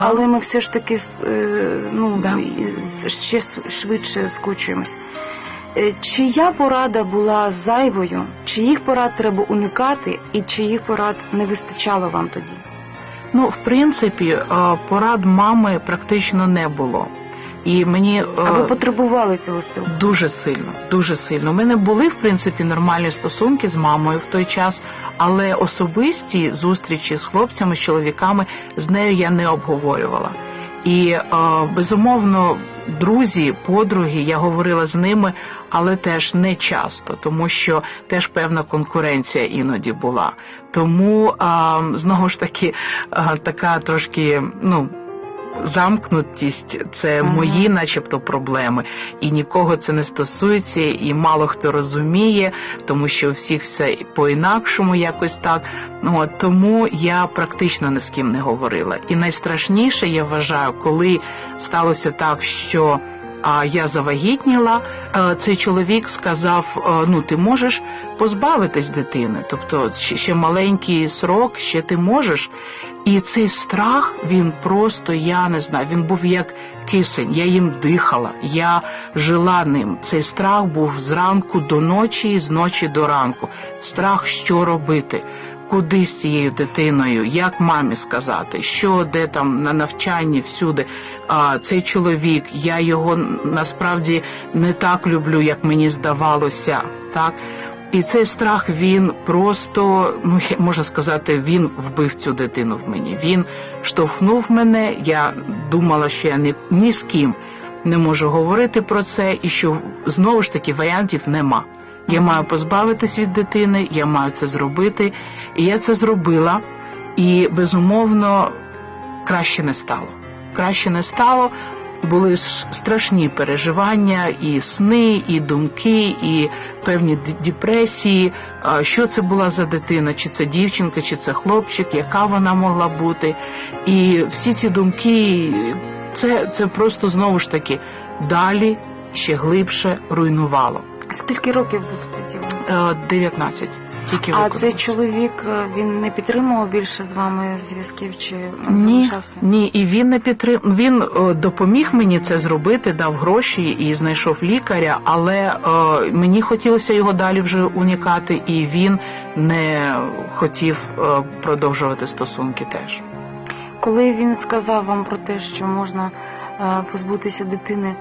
Але ми все ж таки ще швидше скочуємось. Чия порада була зайвою, чиїх порад треба уникати і чиїх порад не вистачало вам тоді? В принципі, порад мами практично не було. І мені... А ви потребували цього спілкування? Дуже сильно, дуже сильно. У мене були, в принципі, нормальні стосунки з мамою в той час, але особисті зустрічі з хлопцями, з чоловіками, з нею я не обговорювала. І, безумовно, друзі, подруги, я говорила з ними, але теж не часто, тому що теж певна конкуренція іноді була. Тому, знову ж таки, така трошки, замкнутість – це мої начебто проблеми, і нікого це не стосується, і мало хто розуміє, тому що у всіх все по-інакшому якось так. Тому я практично ні з ким не говорила. І найстрашніше, я вважаю, коли сталося так, що я завагітніла, цей чоловік сказав, ти можеш позбавитись дитини, тобто ще маленький срок, ще ти можеш. І цей страх, він просто, я не знаю, він був як кисень, я їм дихала, я жила ним. Цей страх був зранку до ночі, з ночі до ранку. Страх, що робити, куди з цією дитиною, як мамі сказати, що, де там, на навчанні, всюди. Цей чоловік, я його насправді не так люблю, як мені здавалося, так? І цей страх, він просто, можна сказати, він вбив цю дитину в мені. Він штовхнув мене, я думала, що я ні з ким не можу говорити про це, і що, знову ж таки, варіантів нема. Я маю позбавитись від дитини, я маю це зробити. І я це зробила, і, безумовно, краще не стало. Краще не стало. Були страшні переживання, і сни, і думки, і певні депресії. Що це була за дитина? Чи це дівчинка, чи це хлопчик? Яка вона могла бути? І всі ці думки, це просто, знову ж таки, далі, ще глибше руйнувало. Скільки років було тоді? 19. А цей чоловік, він не підтримував більше з вами зв'язків чи залишався? Ні, і він не підтримував. Він допоміг мені це зробити, дав гроші і знайшов лікаря, але мені хотілося його далі вже уникати, і він не хотів продовжувати стосунки теж. Коли він сказав вам про те, що можна позбутися дитини,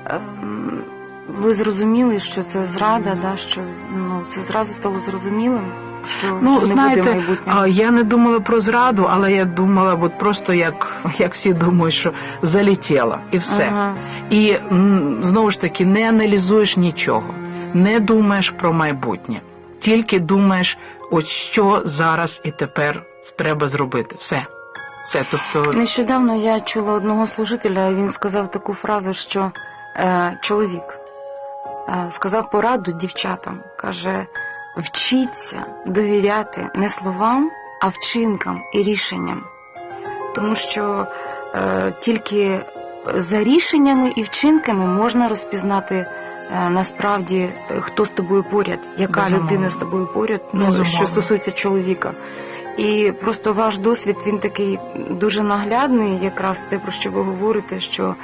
ви зрозуміли, що це зрада, да, що це зразу стало зрозумілим, що не буде майбутнього? Я не думала про зраду, але я думала, просто як всі думають, що залетіла, і все. Ага. І, знову ж таки, не аналізуєш нічого, не думаєш про майбутнє, тільки думаєш, от що зараз і тепер треба зробити, все. Тобто... Нещодавно я чула одного служителя, і він сказав таку фразу, що чоловік сказав пораду дівчатам, каже, вчіться довіряти не словам, а вчинкам і рішенням. Тому що тільки за рішеннями і вчинками можна розпізнати насправді, хто з тобою поряд, яка людина з тобою поряд, що стосується чоловіка. І просто ваш досвід, він такий дуже наглядний, якраз те, про що ви говорите, що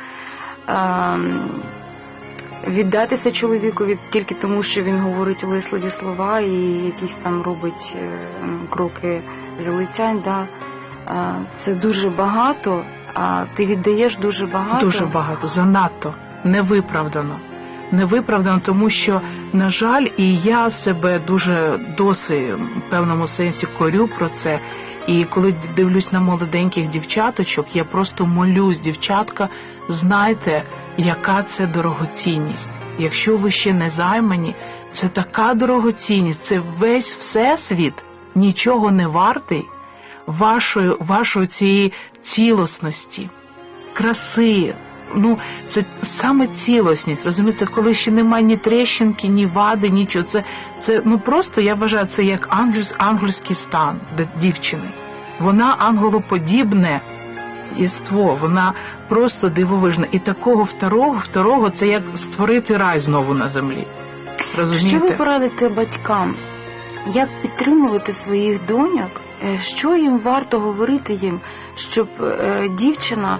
віддатися чоловікові тільки тому, що він говорить улесливі слова і якісь там робить кроки залицянь, да, це дуже багато, а ти віддаєш дуже багато. Дуже багато, занадто, невиправдано, тому що, на жаль, і я себе досить в певному сенсі корю про це. І коли дивлюсь на молоденьких дівчаточок, я просто молюсь, дівчатка, знайте, яка це дорогоцінність. Якщо ви ще не займані, це така дорогоцінність, це весь всесвіт нічого не вартий вашої цієї цілісності, краси. Це саме цілісність, розумієте, коли ще немає ні тріщинки, ні вади, нічого. Це просто, я вважаю, це як ангельський стан дівчини. Вона ангелоподібне єство, вона просто дивовижна. І такого второго це як створити рай знову на землі. Розумієте? Що ви порадите батькам? Як підтримувати своїх доньок, що їм варто говорити їм, щоб дівчина